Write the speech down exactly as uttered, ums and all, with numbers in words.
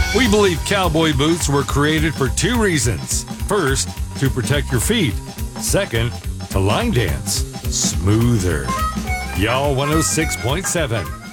We believe cowboy boots were created for two reasons. First, to protect your feet. Second, to line dance smoother. Y'all one oh six point seven.